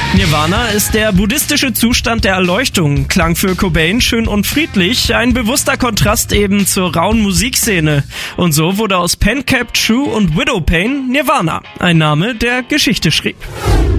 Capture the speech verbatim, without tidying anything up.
Nirvana ist der buddhistische Zustand der Erleuchtung, klang für Cobain schön und friedlich, ein bewusster Kontrast eben zur rauen Musikszene. Und so wurde aus Pen Cap True und Widow Pain Nirvana, ein Name, der Geschichte schrieb.